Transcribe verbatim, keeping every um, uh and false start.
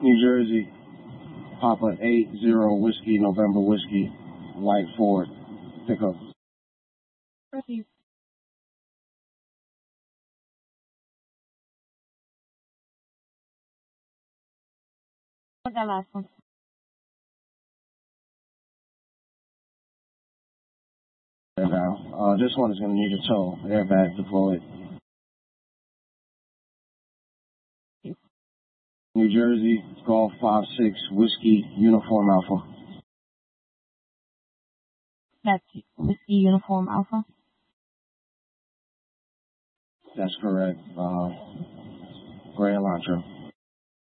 New Jersey, Papa eight zero Whiskey, November Whiskey, White Ford, pickup. Proceed. What's that last one? Now, uh, this one is going to need a tow. Airbag deployed. New Jersey, Golf five six Whiskey, Uniform Alpha. That's Whiskey Uniform Alpha? That's correct. Uh, Gray Elantra.